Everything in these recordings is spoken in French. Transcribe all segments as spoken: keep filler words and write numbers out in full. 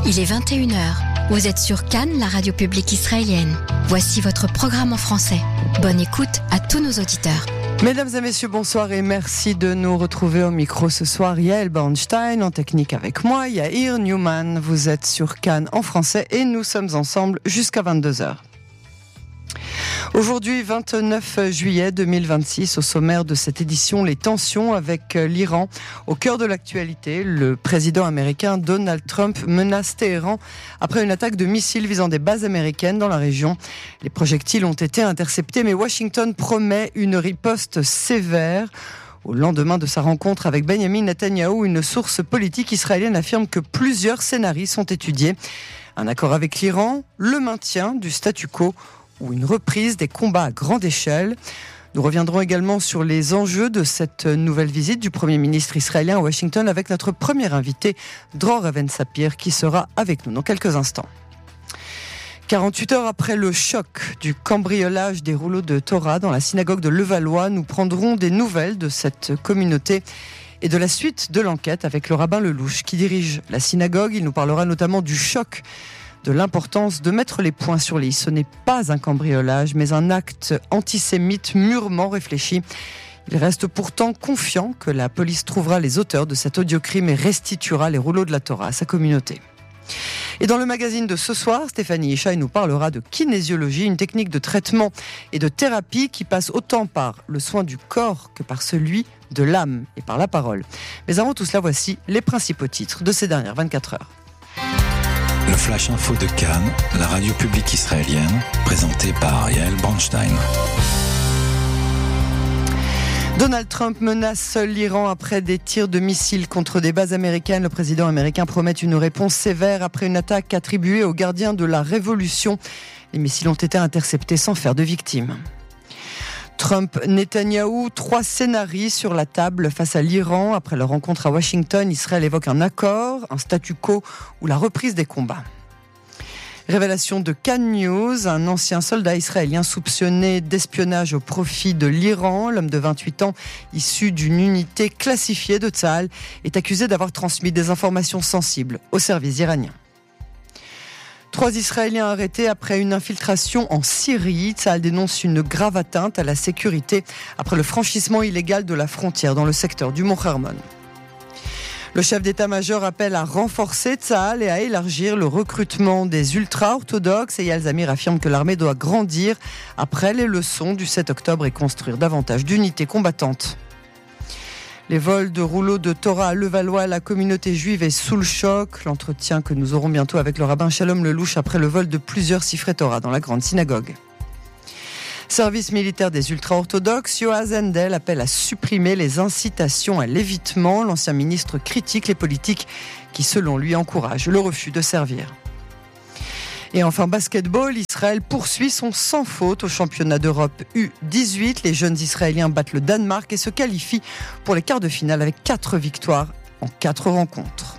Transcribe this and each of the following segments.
Il est vingt et une heures. Vous êtes sur Cannes, la radio publique israélienne. Voici votre programme en français. Bonne écoute à tous nos auditeurs. Mesdames et messieurs, bonsoir et merci de nous retrouver au micro ce soir. Yael Bornstein en technique avec moi, Yair Newman. Vous êtes sur Cannes en français et nous sommes ensemble jusqu'à vingt-deux heures. Aujourd'hui, vingt-neuf juillet deux mille vingt-six, au sommaire de cette édition, les tensions avec l'Iran. Au cœur de l'actualité, le président américain Donald Trump menace Téhéran après une attaque de missiles visant des bases américaines dans la région. Les projectiles ont été interceptés, mais Washington promet une riposte sévère. Au lendemain de sa rencontre avec Benjamin Netanyahou, une source politique israélienne affirme que plusieurs scénarios sont étudiés. Un accord avec l'Iran, le maintien du statu quo ou une reprise des combats à grande échelle. Nous reviendrons également sur les enjeux de cette nouvelle visite du Premier ministre israélien à Washington avec notre premier invité, Dror Even-Sapir, qui sera avec nous dans quelques instants. quarante-huit heures après le choc du cambriolage des rouleaux de Torah dans la synagogue de Levallois, nous prendrons des nouvelles de cette communauté et de la suite de l'enquête avec le rabbin Lelouch qui dirige la synagogue. Il nous parlera notamment du choc, de l'importance de mettre les points sur les i. Ce n'est pas un cambriolage, mais un acte antisémite mûrement réfléchi. Il reste pourtant confiant que la police trouvera les auteurs de cet audiocrime et restituera les rouleaux de la Torah à sa communauté. Et dans le magazine de ce soir, Stéphanie Ishaï nous parlera de kinésiologie, une technique de traitement et de thérapie qui passe autant par le soin du corps que par celui de l'âme et par la parole. Mais avant tout cela, voici les principaux titres de ces dernières vingt-quatre heures. Le Flash Info de Cannes, la radio publique israélienne, présentée par Yael Bornstein. Donald Trump menace l'Iran après des tirs de missiles contre des bases américaines. Le président américain promet une réponse sévère après une attaque attribuée aux gardiens de la Révolution. Les missiles ont été interceptés sans faire de victimes. Trump-Netanyahou, trois scénarios sur la table face à l'Iran. Après leur rencontre à Washington, Israël évoque un accord, un statu quo ou la reprise des combats. Révélation de Cannes News, un ancien soldat israélien soupçonné d'espionnage au profit de l'Iran. L'homme de vingt-huit ans, issu d'une unité classifiée de Tsahal, est accusé d'avoir transmis des informations sensibles au service iranien. Trois Israéliens arrêtés après une infiltration en Syrie. Tsahal dénonce une grave atteinte à la sécurité après le franchissement illégal de la frontière dans le secteur du Mont Hermon. Le chef d'état-major appelle à renforcer Tsahal et à élargir le recrutement des ultra-orthodoxes. Eyal Zamir affirme que l'armée doit grandir après les leçons du sept octobre et construire davantage d'unités combattantes. Les vols de rouleaux de Torah à Levallois, la communauté juive est sous le choc. L'entretien que nous aurons bientôt avec le rabbin Shalom Lelouch après le vol de plusieurs sifrei Torah dans la grande synagogue. Service militaire des ultra-orthodoxes, Yoaz Hendel appelle à supprimer les incitations à l'évitement. L'ancien ministre critique les politiques qui, selon lui, encouragent le refus de servir. Et enfin, basketball, Israël poursuit son sans faute au championnat d'Europe U dix-huit. Les jeunes Israéliens battent le Danemark et se qualifient pour les quarts de finale avec quatre victoires en quatre rencontres.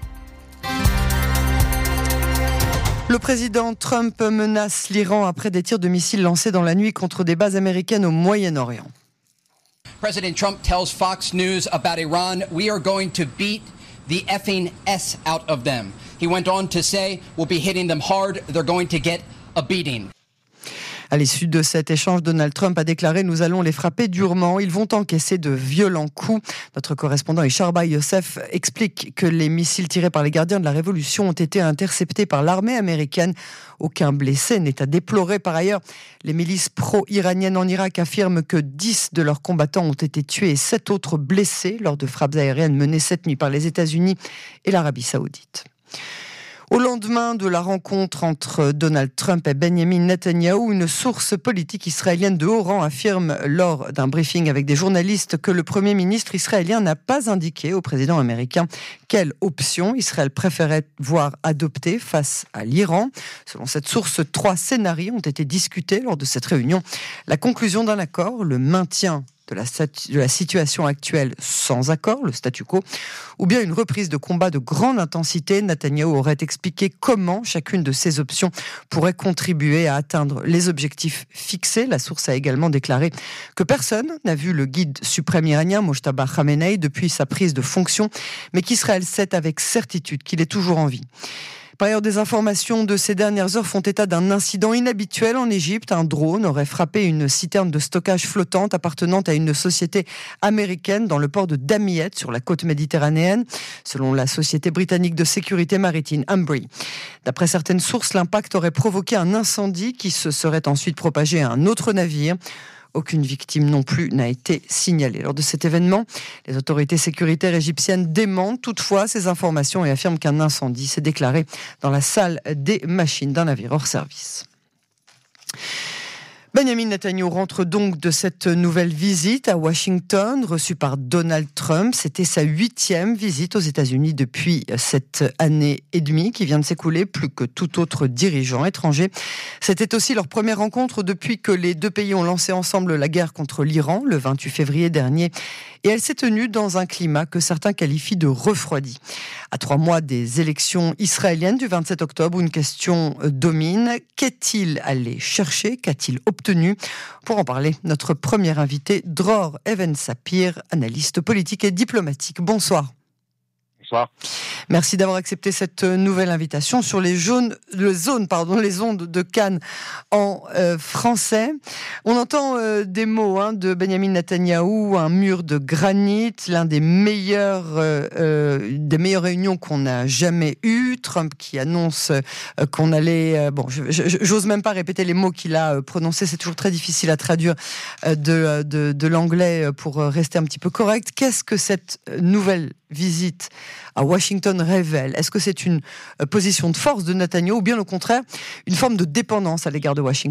Le président Trump menace l'Iran après des tirs de missiles lancés dans la nuit contre des bases américaines au Moyen-Orient. President Trump tells Fox News about Iran, "We are going to beat the effing S out of them." He went on to say, "We'll be hitting them hard. They're going to get a beating." À l'issue de cet échange, Donald Trump a déclaré « Nous allons les frapper durement. Ils vont encaisser de violents coups ». Notre correspondant Isharba Youssef explique que les missiles tirés par les gardiens de la Révolution ont été interceptés par l'armée américaine. Aucun blessé n'est à déplorer. Par ailleurs, les milices pro-iraniennes en Irak affirment que dix de leurs combattants ont été tués et sept autres blessés lors de frappes aériennes menées cette nuit par les États-Unis et l'Arabie Saoudite. Au lendemain de la rencontre entre Donald Trump et Benjamin Netanyahou, une source politique israélienne de haut rang affirme lors d'un briefing avec des journalistes que le Premier ministre israélien n'a pas indiqué au président américain quelle option Israël préférait voir adoptée face à l'Iran. Selon cette source, trois scénarios ont été discutés lors de cette réunion. La conclusion d'un accord, le maintien de la, de la situation actuelle sans accord, le statu quo, ou bien une reprise de combat de grande intensité. Netanyahou aurait expliqué comment chacune de ces options pourrait contribuer à atteindre les objectifs fixés. La source a également déclaré que personne n'a vu le guide suprême iranien, Mojtaba Khamenei, depuis sa prise de fonction, mais qu'Israël sait avec certitude qu'il est toujours en vie. Par ailleurs, des informations de ces dernières heures font état d'un incident inhabituel en Égypte. Un drone aurait frappé une citerne de stockage flottante appartenant à une société américaine dans le port de Damiette, sur la côte méditerranéenne, selon la société britannique de sécurité maritime Embry. D'après certaines sources, l'impact aurait provoqué un incendie qui se serait ensuite propagé à un autre navire. Aucune victime non plus n'a été signalée. Lors de cet événement, les autorités sécuritaires égyptiennes démentent toutefois ces informations et affirment qu'un incendie s'est déclaré dans la salle des machines d'un navire hors service. Benjamin Netanyahu rentre donc de cette nouvelle visite à Washington, reçue par Donald Trump. C'était sa huitième visite aux États-Unis depuis cette année et demie qui vient de s'écouler, plus que tout autre dirigeant étranger. C'était aussi leur première rencontre depuis que les deux pays ont lancé ensemble la guerre contre l'Iran le vingt-huit février dernier. Et elle s'est tenue dans un climat que certains qualifient de refroidi. À trois mois des élections israéliennes du vingt-sept octobre, une question domine. Qu'est-il allé chercher ? Qu'a-t-il obtenu ? Pour en parler, notre premier invité, Dror Even-Sapir, analyste politique et diplomatique. Bonsoir. Bonsoir. Merci d'avoir accepté cette nouvelle invitation sur les, jaunes, le zone, pardon, les ondes de Cannes en euh, français. On entend euh, des mots hein, de Benjamin Netanyahou, un mur de granit, l'un des meilleurs, euh, euh, des meilleures réunions qu'on a jamais eues. Trump qui annonce euh, qu'on allait... Euh, bon, je, je, j'ose même pas répéter les mots qu'il a euh, prononcés, c'est toujours très difficile à traduire euh, de, de, de l'anglais pour rester un petit peu correct. Qu'est-ce que cette nouvelle visite à Washington révèle ? Est-ce que c'est une position de force de Netanyahou ou bien au contraire une forme de dépendance à l'égard de Washington ?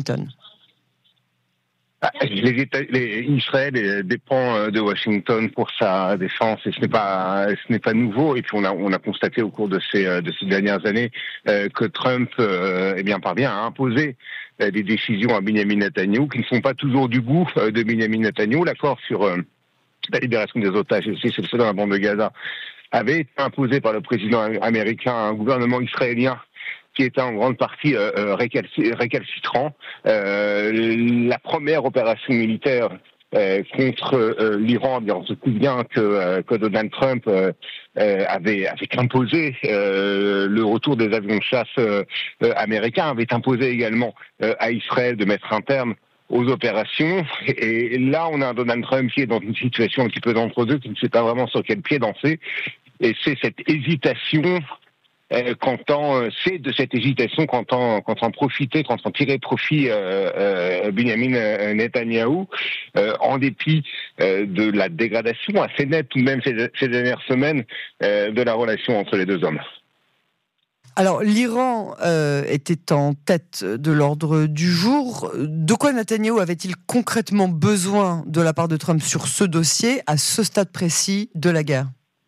Les États, les, Israël dépend de Washington pour sa défense et ce n'est pas ce n'est pas nouveau. Et puis on a on a constaté au cours de ces de ces dernières années euh, que Trump euh, eh bien parvient à imposer euh, des décisions à Benjamin Netanyahou qui ne sont pas toujours du goût euh, de Benjamin Netanyahou. L'accord sur euh, la libération des otages, et c'est le dans la bande de Gaza, avait été imposé par le président américain à un gouvernement israélien qui était en grande partie euh, récalc- récalcitrant. Euh, la première opération militaire euh, contre euh, l'Iran, bien, on se souvient que, euh, que Donald Trump euh, euh, avait, avait imposé euh, le retour des avions de chasse euh, euh, américains, avait imposé également euh, à Israël de mettre un terme aux opérations. Et là, on a un Donald Trump qui est dans une situation un petit peu d'entre-deux, qui ne sait pas vraiment sur quel pied danser. Et c'est cette hésitation, euh, qu'entend, c'est de cette hésitation qu'entend, qu'entend profiter, qu'entend tirer profit euh, euh, Benjamin Netanyahou, euh, en dépit euh, de la dégradation assez nette, tout de même ces, ces dernières semaines, euh, de la relation entre les deux hommes. Alors, l'Iran euh, était en tête de l'ordre du jour. De quoi Netanyahou avait-il concrètement besoin de la part de Trump sur ce dossier, à ce stade précis de la guerre ?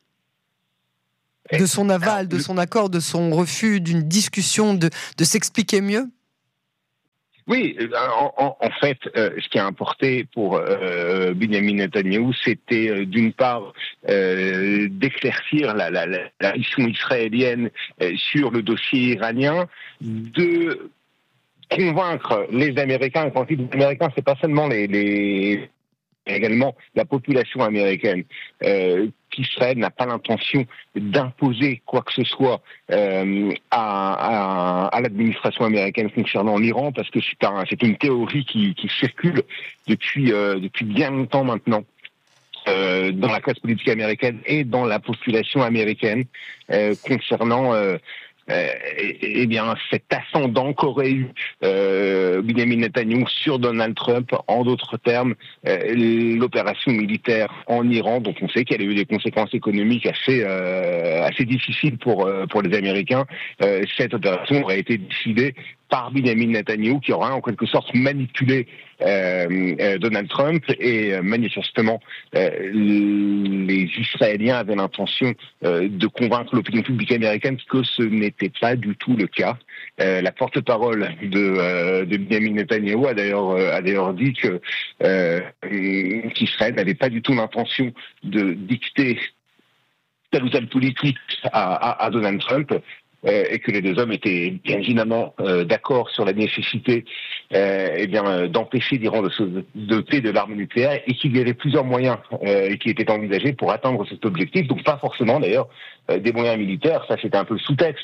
De son aval, de son accord, de son refus d'une discussion, de, de s'expliquer mieux ? Oui, en, en, en fait, euh, ce qui a importé pour euh, Benjamin Netanyahou, c'était euh, d'une part euh, d'éclaircir la, la, la, la mission israélienne euh, sur le dossier iranien, de convaincre les Américains. Quand je dis les Américains, c'est pas seulement les, les également la population américaine, euh, qu'Israël n'a pas l'intention d'imposer quoi que ce soit euh, à, à, à l'administration américaine concernant l'Iran, parce que c'est, un, c'est une théorie qui, qui circule depuis, euh, depuis bien longtemps maintenant. Euh, dans la classe politique américaine et dans la population américaine euh, concernant euh, Euh, eh, eh bien, cet ascendant qu'aurait eu euh, Benjamin Netanyahou sur Donald Trump, en d'autres termes, euh, l'opération militaire en Iran, dont on sait qu'elle a eu des conséquences économiques assez euh, assez difficiles pour euh, pour les Américains. Euh, cette opération aurait été décidée par Benjamin Netanyahou, qui aura en quelque sorte manipulé euh, euh, Donald Trump, et euh, manifestement euh, les Israéliens avaient l'intention euh, de convaincre l'opinion publique américaine que ce n'était pas du tout le cas. Euh, la porte-parole de, euh, de Benjamin Netanyahou a d'ailleurs, euh, a d'ailleurs dit que euh, qu'Israël n'avait pas du tout l'intention de dicter telle ou telle politique à, à, à Donald Trump. Euh, et que les deux hommes étaient bien évidemment euh, d'accord sur la nécessité euh, eh bien, euh, d'empêcher l'Iran de se doter de l'arme nucléaire, et qu'il y avait plusieurs moyens euh, qui étaient envisagés pour atteindre cet objectif. Donc pas forcément d'ailleurs euh, des moyens militaires, ça c'était un peu le sous-texte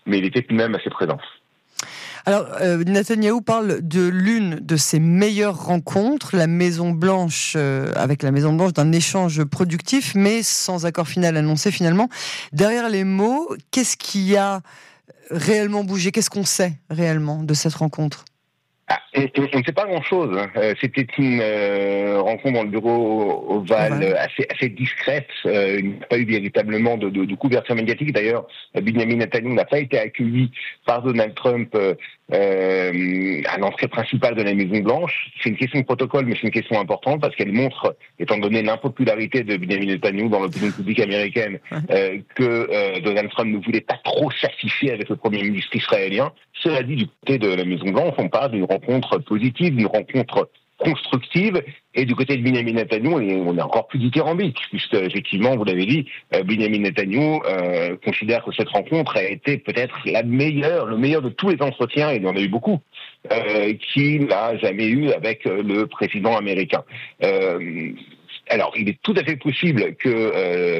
mais il était tout de même assez présent. Alors, euh, Netanyahou parle de l'une de ses meilleures rencontres, la Maison-Blanche, euh, avec la Maison-Blanche, d'un échange productif, mais sans accord final annoncé finalement. Derrière les mots, qu'est-ce qui a réellement bougé ? Qu'est-ce qu'on sait réellement de cette rencontre ? Ah, on, on, on ne sait pas grand-chose. Euh, c'était une euh, rencontre dans le bureau ovale ouais. assez, assez discrète. Euh, il n'y a pas eu véritablement de, de, de couverture médiatique. D'ailleurs, Benjamin Netanyahu n'a pas été accueilli par Donald Trump euh, euh, à l'entrée principale de la Maison-Blanche. C'est une question de protocole, mais c'est une question importante parce qu'elle montre, étant donné l'impopularité de Benjamin Netanyahu dans l'opinion publique américaine, euh, que euh, Donald Trump ne voulait pas trop s'afficher avec le Premier ministre israélien. Cela dit, du côté de la Maison-Blanche, on parle d'une rencontre positive, d'une rencontre constructive, et du côté de Benjamin Netanyahu, on est encore plus dithyrambique, puisque effectivement, vous l'avez dit, Benjamin Netanyahu euh, considère que cette rencontre a été peut-être la meilleure, le meilleur de tous les entretiens, et il y en a eu beaucoup, euh, qu'il n'a jamais eu avec le président américain. Euh, Alors, il est tout à fait possible que euh,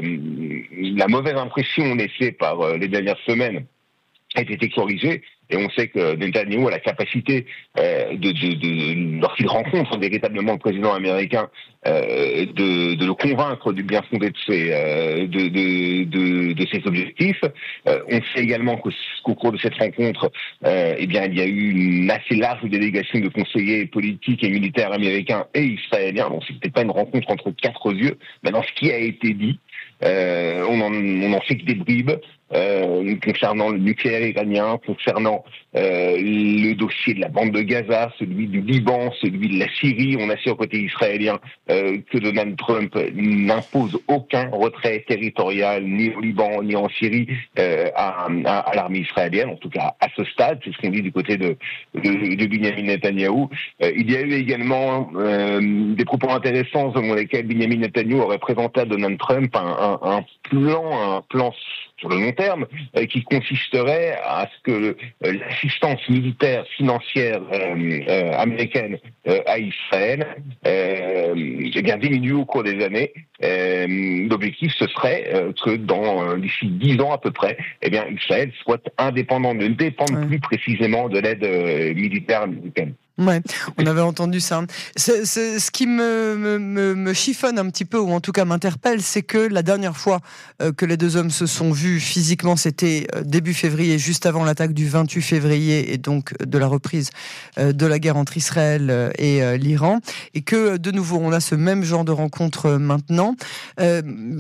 la mauvaise impression laissée par euh, les dernières semaines ait été corrigée. Et on sait que Netanyahu a la capacité, euh, de, de, de, lorsqu'il rencontre véritablement le président américain, euh, de, de le convaincre du bien fondé de ses, euh, de, de, de, de ses objectifs. Euh, on sait également que, qu'au cours de cette rencontre, euh, eh bien, il y a eu une assez large délégation de conseillers politiques et militaires américains et israéliens. Donc, c'est peut-être pas une rencontre entre quatre yeux. Maintenant, ce qui a été dit, euh, on en, on en fait que des bribes. Euh, concernant le nucléaire iranien, concernant euh, le dossier de la bande de Gaza, celui du Liban, celui de la Syrie. On assure côté israélien euh, que Donald Trump n'impose aucun retrait territorial, ni au Liban, ni en Syrie, euh, à, à, à l'armée israélienne, en tout cas à ce stade, c'est ce qu'on dit du côté de, de, de Benjamin Netanyahou. Euh, il y a eu également euh, des propos intéressants selon lesquels Benjamin Netanyahou aurait présenté à Donald Trump un, un, un plan, un plan sur le long terme, euh, qui consisterait à ce que euh, l'assistance militaire financière euh, euh, américaine euh, à Israël euh, eh bien, diminue au cours des années. Euh, l'objectif, ce serait euh, que dans euh, d'ici dix ans à peu près, eh bien, Israël soit indépendant, ne dépende ouais. plus précisément de l'aide euh, militaire américaine. Ouais, on avait entendu ça. C'est, c'est, ce qui me, me, me chiffonne un petit peu, ou en tout cas m'interpelle, c'est que la dernière fois euh, que les deux hommes se sont vus physiquement, c'était euh, début février, juste avant l'attaque du vingt-huit février, et donc de la reprise euh, de la guerre entre Israël et euh, l'Iran, et que de nouveau on a ce même genre de rencontre euh, maintenant. Euh,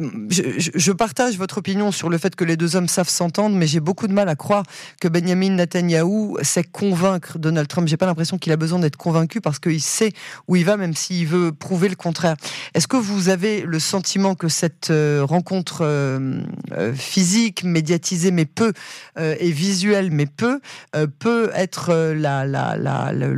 je, je partage votre opinion sur le fait que les deux hommes savent s'entendre, mais j'ai beaucoup de mal à croire que Benjamin Netanyahou sait convaincre Donald Trump. J'ai pas l'impression qu'il a besoin d'être convaincu parce qu'il sait où il va, même s'il veut prouver le contraire. Est-ce que vous avez le sentiment que cette euh, rencontre euh, euh, physique, médiatisée mais peu, euh, et visuelle mais peu, euh, peut être euh, la, la, la, la,